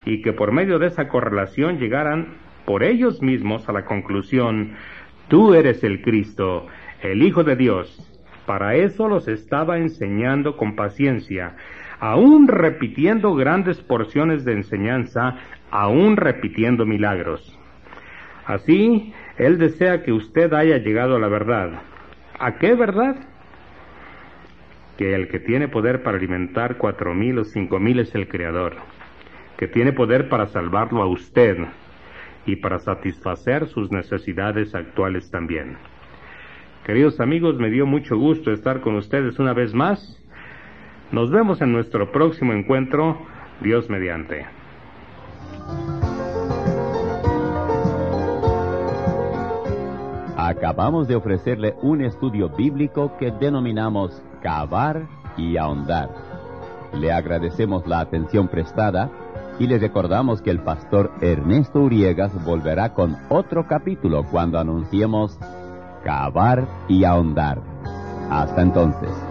y que por medio de esa correlación llegaran por ellos mismos a la conclusión: tú eres el Cristo, el Hijo de Dios. Para eso los estaba enseñando con paciencia, aún repitiendo grandes porciones de enseñanza, aún repitiendo milagros. Así, Él desea que usted haya llegado a la verdad. ¿A qué verdad? Que el que tiene poder para alimentar 4,000 o 5,000 es el Creador, que tiene poder para salvarlo a usted y para satisfacer sus necesidades actuales también. Queridos amigos, me dio mucho gusto estar con ustedes una vez más. Nos vemos en nuestro próximo encuentro, Dios mediante. Acabamos de ofrecerle un estudio bíblico que denominamos Cavar y Ahondar. Le agradecemos la atención prestada y le recordamos que el pastor Ernesto Uriegas volverá con otro capítulo cuando anunciemos Cavar y Ahondar. Hasta entonces.